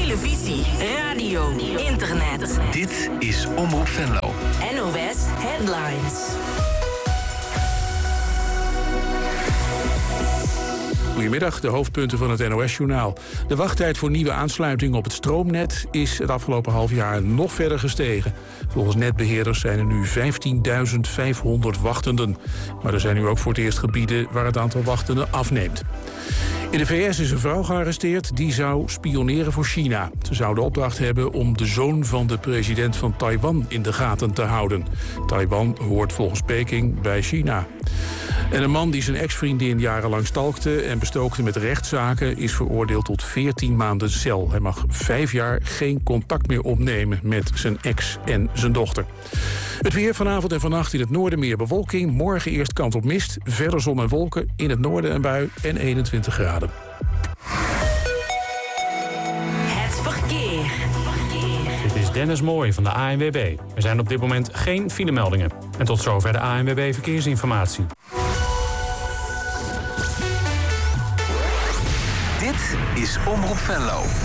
televisie, radio, internet. Dit is Omroep Venlo. NOS Headlines. Goedemiddag, de hoofdpunten van het NOS-journaal. De wachttijd voor nieuwe aansluitingen op het stroomnet is het afgelopen half jaar nog verder gestegen. Volgens netbeheerders zijn er nu 15.500 wachtenden. Maar er zijn nu ook voor het eerst gebieden waar het aantal wachtenden afneemt. In de VS is een vrouw gearresteerd die zou spioneren voor China. Ze zou de opdracht hebben om de zoon van de president van Taiwan in de gaten te houden. Taiwan hoort volgens Peking bij China. En een man die zijn ex-vriendin jarenlang stalkte en bestookte met rechtszaken is veroordeeld tot 14 maanden cel. Hij mag 5 jaar geen contact meer opnemen met zijn ex en zijn dochter. Het weer vanavond en vannacht in het noorden meer bewolking. Morgen eerst kans op mist, verder zon en wolken. In het noorden een bui en 21 graden. Het verkeer. Dit is Dennis Mooij van de ANWB. Er zijn op dit moment geen filemeldingen. En tot zover de ANWB Verkeersinformatie. Dit is Omroep Venlo.